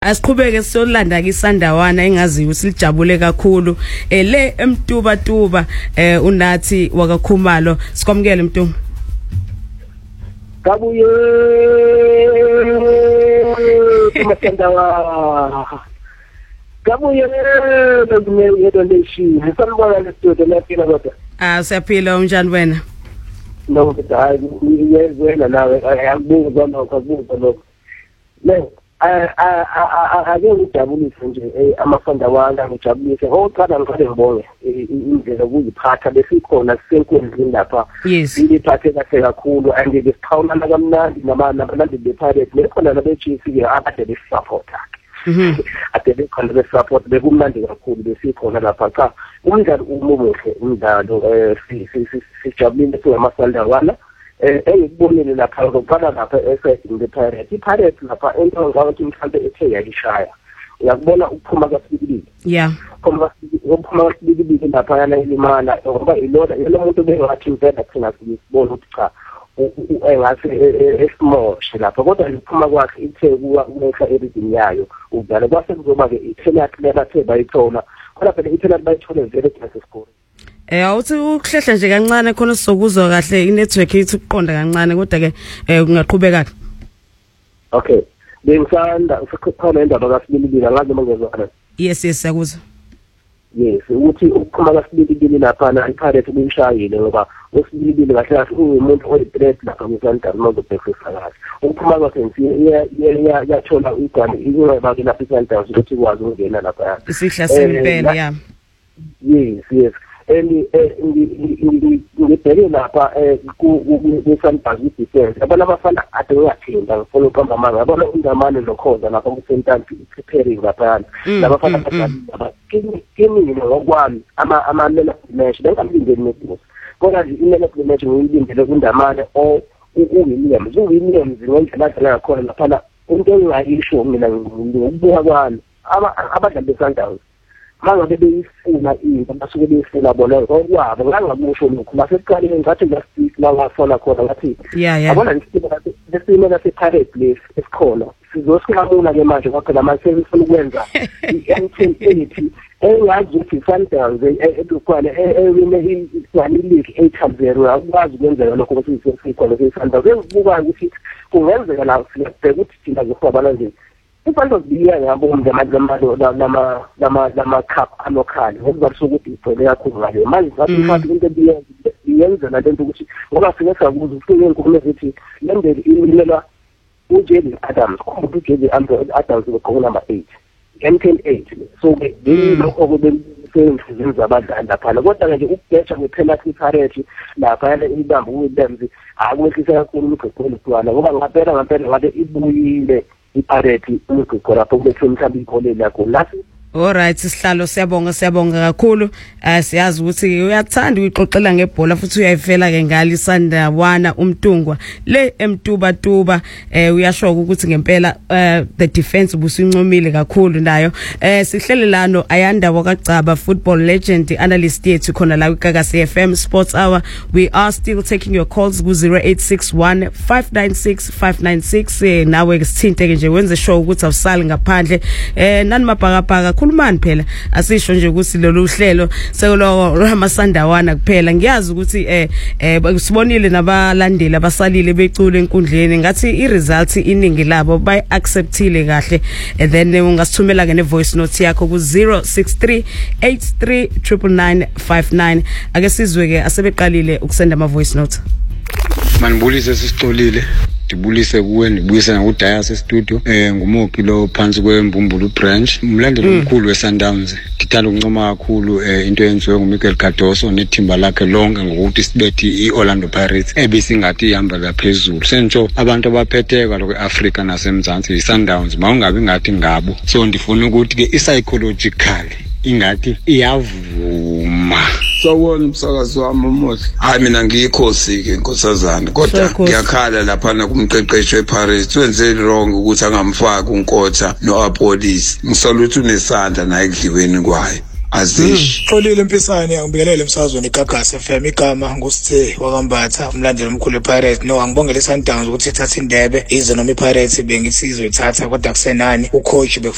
asiqhubeke siyolanda ke isandawana engaziyo silijabule kakhulu le emtuba tuba unathi wakaKhumalo sikwamukele Mtungu. Kabuye kumasandawa kabuye ngumele yedonation ngisalibona lestudio laphila kodwa siyaphila unjani wena? No yezwela nawe ayakubuza lokho no ake ngijabulise nje amafanda wami ngijabulise oqala ngibonge indlela ukuziphatha besikhona sisenkundleni lapha siphathe kahle kakhulu and besikhawulana kamnandi nabalandi bePirates bekhona nabeGC ke akade besupporta ade bekhona besupport bekumnandi kakhulu besikhona lapha cha umdlalo umuhle umdlalo sijabulile singamafanda wana eyibonile lapha ngokuqala lapha eSide Pirates iPirates lapha into ngathi mhlambe ethe yalishaya uyakubona ukuphuma kaSibili ukuphuma kaSibili lapha yana ilimana ngoba ilona umuntu bengathi impela thina sibona ukuthi cha engase esmosh lapha kodwa ukuphuma kwakhe ithe kuweka everything yayo udlala kwase kuzoba ke ipenalty bathe bayithola kodwa phela ipenalty bayithole vele class score awuthi ukuhlehla nje kancane khona sizokuzwa kahle inetwork ithi ukuqonda kancane kodwa ke ungaqhubeka kahle. Okay bengisanda usikhona indaba kaSibili angazi mangezwana. Yes yakuzwa. Yes ukuthi ukuphuma kaSibili lapha na iPirates uyishayile ngoba uSibili kahle kahle umuntu oyithreat lapha kuSanta Mozo Texas kahle ukuphuma kwakhe yathola igwani ingaba ke lapha eSanta ukuthi ikwazi ukungena lapha isihla sempela yes ngibheke lapha kuSantazi defense yabona abafana ade uyathinda ngifuna uqamba manga yabona uNdamane noKhoza lapha kuSentanti preparing lapha labafana kimi ngokwami ama-men of the match bengamlindeli neDumo kodwa nje i-men of the match ngiyilindele kuNdamane uWilliams ngendlela adlala ngakhona lapha into engingayisho mina ngokubuka kwami abadlali beSundowns mangabe beyifuna into basuke beyifuna bona ngokwabo ngangamusho lokho masekuqaleni ngathi ngasifika la ngafona khona ngathi yabona ngisibona leSipirates lesi esikhona sizosiqhamula ke manje kwaphela manje sifuna ukwenza i-M1080 engazi ukuthi Sundowns edukwale ewine league 8-0 akwazi ukwenzeka lokho ukuthi sikhona kwiSundowns engibuka ukuthi kungenzeka la sibheka ukuthi thina zokwabana nje ifanele kubiya ngabo lama cup local ngoba sokuthi igcwele kakhulu ngale manje sathi into biyenza la lento ukuthi ngoba sike sakuza ufike inkulumo ezithi lendele ilimela uJay Adams kumbe uJay Adams ngokukhona number 8 M10-8 so ke lokho kubenze zabadlali lapha kodwa nje ukugetsha kwepenalty Pirates lapha yana ibamba uWilliams akwehlisa kakhulu umgqugqelo kwana ngoba ngaphela ngabe ibuyile iPirates umgqugqo lapho kubethe mhlawumbe ikholeni yakho lasi. Alright sihlalo siyabonga kakhulu siyazi ukuthi uyathanda uyixoxela ngebhola futhi uyayivela ke ngali Sandawana uMtungwa le emtuba tuba uyasho ukuthi ngempela the defense busincomile kakhulu nayo sihlele lano Ayanda wakagcaba football legend analyst yethu khona la kwiGagasi FM Sports Hour. We are still taking your calls ku 0861 596 596 nawe sithinte ke nje wenze show ukuthi awusali ngaphandle nani mabhakabhaka khulumani phela asisho nje ukuthi lolu hlelo sekulo ramasandawana kuphela ngiyazi ukuthi sibonile nabalandeli abasalile becula enkundleni ngathi iresult iningi labo bay acceptile kahle then ungasithumela ke ne voice note yakho ku 0638399959 ake sizwe ke asebeqalile ukusenda ama voice note. Manibulise sisixolile dibulise kuwe ndibuyise ngudayase studio ngumophi lo phansi kwembumbulu branch umlandeli omkhulu weSundowns ngithanda ukuncoma kakhulu into eyenziwe nguMichael Cardoso nethimba lakhe lonke ngokuthi sibethi iOrlando Pirates ebisingathi ihamba laphezulu sentsho abantu abaphetheka lokwe Africa naseMzansi iSundowns mawungabi ngathi ngabo so ndifuna ukuthi ke psychologically ingathi iyavuma. Sawona umsakazo wami umuhle. Hayi mina ngiyikhosi ke Nkosazana kodwa ngiyakhala lapha na kumqeqeshi wePirates wenze wrong ukuthi angamfaki uNkotha noApolice. Ngisaluthi unesandla naye ekudliweni kwayo. Azish. Xolile Mpisane angibingelele emsakazweni iGagasi FM igama ngusithe wakambatha umlandeli omkhulu wePirates no angibongele iSundowns ukuthi ithatha indebe ize noma iPirates bengithi izoyithatha kodwa kusenani ucoach